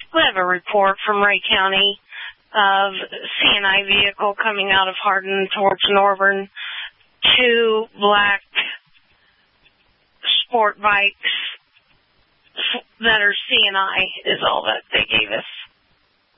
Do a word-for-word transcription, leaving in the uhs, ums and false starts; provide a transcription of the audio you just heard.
We have a report from Ray County of C and I vehicle coming out of Hardin towards Norburn. Two black sport bikes that are C and I is all that they gave us.